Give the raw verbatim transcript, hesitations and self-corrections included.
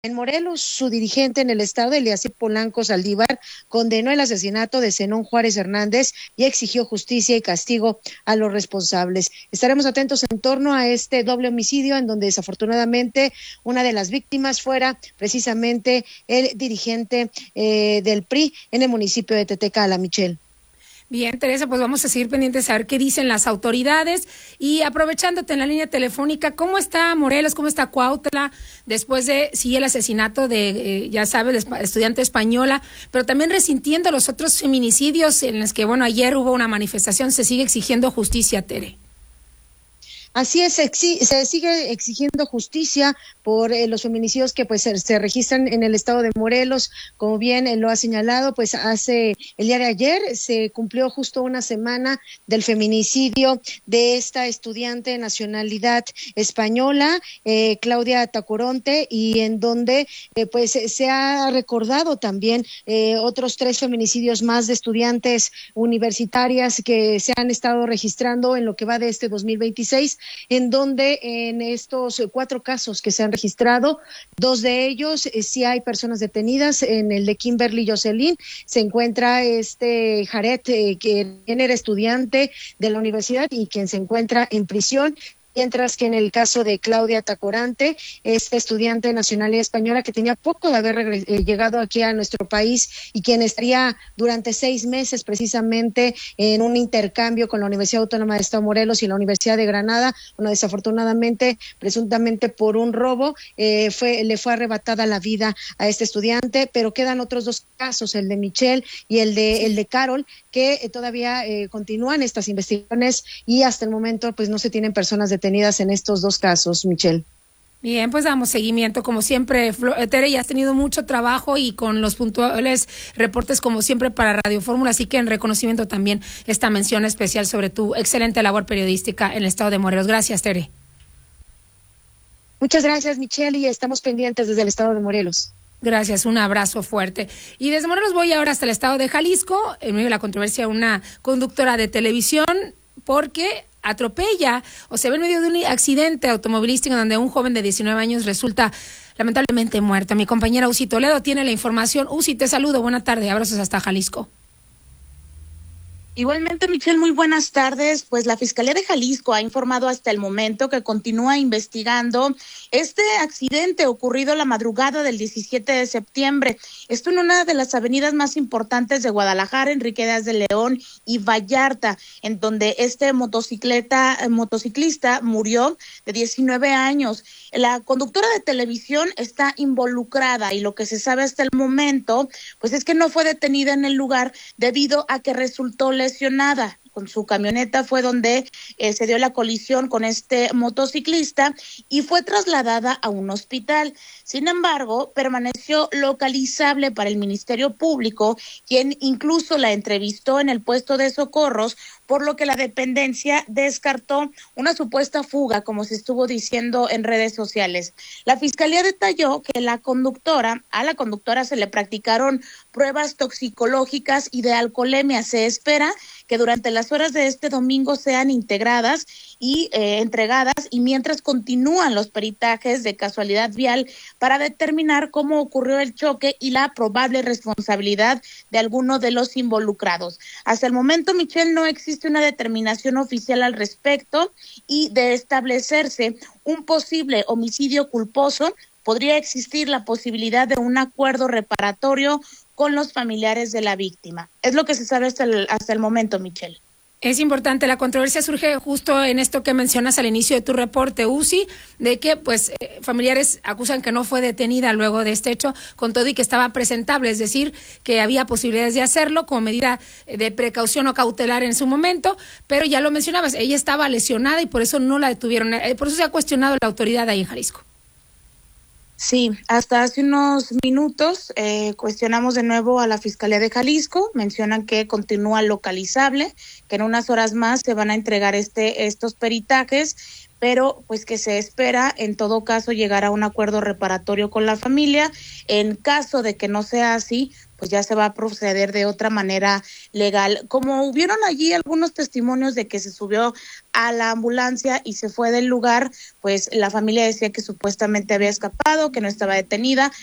En Morelos, su dirigente en el estado, Eliasib Polanco Saldívar, condenó el asesinato de Zenón Juárez Hernández y exigió justicia y castigo a los responsables. Estaremos atentos en torno a este doble homicidio, en donde desafortunadamente una de las víctimas fuera precisamente el dirigente eh, del P R I en el municipio de Tetecala, Michelle. Bien, Teresa, pues vamos a seguir pendientes a ver qué dicen las autoridades. Y aprovechándote en la línea telefónica, ¿cómo está Morelos? ¿Cómo está Cuautla? Después de, sí, el asesinato de, eh, ya sabes, la estudiante española, pero también resintiendo los otros feminicidios en los que, bueno, ayer hubo una manifestación, se sigue exigiendo justicia, Tere. Así es, exi- se sigue exigiendo justicia por eh, los feminicidios que pues se, se registran en el estado de Morelos. Como bien eh, lo ha señalado, pues hace el día de ayer se cumplió justo una semana del feminicidio de esta estudiante de nacionalidad española, eh, Claudia Tacoronte, y en donde eh, pues se ha recordado también eh, otros tres feminicidios más de estudiantes universitarias que se han estado registrando en lo que va de este dos mil veintiséis, en donde en estos cuatro casos que se han registrado, dos de ellos eh, sí hay personas detenidas. En el de Kimberly Jocelyn se encuentra este Jared, eh, que era estudiante de la universidad y quien se encuentra en prisión. Mientras que en el caso de Claudia Tacorante, esta estudiante de nacionalidad española que tenía poco de haber regres- eh, llegado aquí a nuestro país y quien estaría durante seis meses precisamente en un intercambio con la Universidad Autónoma de Estado de Morelos y la Universidad de Granada, bueno, desafortunadamente, presuntamente por un robo, eh, fue le fue arrebatada la vida a este estudiante, pero quedan otros dos casos, el de Michelle y el de sí. el de Carol, que eh, todavía eh, continúan estas investigaciones y hasta el momento pues no se tienen personas detenidas en estos dos casos, Michelle. Bien, pues damos seguimiento como siempre. Tere, ya has tenido mucho trabajo y con los puntuales reportes como siempre para Radio Fórmula, así que en reconocimiento también esta mención especial sobre tu excelente labor periodística en el estado de Morelos. Gracias, Tere. Muchas gracias, Michelle, y estamos pendientes desde el estado de Morelos. Gracias, un abrazo fuerte. Y desde Morelos voy ahora hasta el estado de Jalisco, en medio de la controversia una conductora de televisión, porque atropella o se ve en medio de un accidente automovilístico donde un joven de diecinueve años resulta lamentablemente muerto. Mi compañera Uzi Toledo tiene la información. Uzi, te saludo, buena tarde, abrazos hasta Jalisco. Igualmente, Michelle, muy buenas tardes. Pues la Fiscalía de Jalisco ha informado hasta el momento que continúa investigando este accidente ocurrido la madrugada del diecisiete de septiembre. Esto en una de las avenidas más importantes de Guadalajara, Enrique Díaz de León y Vallarta, en donde este motocicleta, motociclista murió de diecinueve años. La conductora de televisión está involucrada y lo que se sabe hasta el momento, pues es que no fue detenida en el lugar debido a que resultó lesionada. Con su camioneta fue donde eh, se dio la colisión con este motociclista y fue trasladada a un hospital. Sin embargo, permaneció localizable para el Ministerio Público, quien incluso la entrevistó en el puesto de socorros, por lo que la dependencia descartó una supuesta fuga, como se estuvo diciendo en redes sociales. La Fiscalía detalló que la conductora, a la conductora se le practicaron pruebas toxicológicas y de alcoholemia. Se espera que durante las horas de este domingo sean integradas y eh, entregadas, y mientras continúan los peritajes de casualidad vial para determinar cómo ocurrió el choque y la probable responsabilidad de alguno de los involucrados. Hasta el momento, Michelle, no existe una determinación oficial al respecto, y de establecerse un posible homicidio culposo, podría existir la posibilidad de un acuerdo reparatorio con los familiares de la víctima. Es lo que se sabe hasta el, hasta el momento, Michelle. Es importante, la controversia surge justo en esto que mencionas al inicio de tu reporte, Uzi, de que pues eh, familiares acusan que no fue detenida luego de este hecho, con todo y que estaba presentable, es decir, que había posibilidades de hacerlo como medida de precaución o cautelar en su momento, pero ya lo mencionabas, ella estaba lesionada y por eso no la detuvieron, eh, por eso se ha cuestionado la autoridad ahí en Jalisco. Sí, hasta hace unos minutos eh, cuestionamos de nuevo a la Fiscalía de Jalisco, mencionan que continúa localizable, que en unas horas más se van a entregar este estos peritajes, pero pues que se espera en todo caso llegar a un acuerdo reparatorio con la familia. En caso de que no sea así, pues ya se va a proceder de otra manera legal. Como hubieron allí algunos testimonios de que se subió a la ambulancia y se fue del lugar, pues la familia decía que supuestamente había escapado, que no estaba detenida,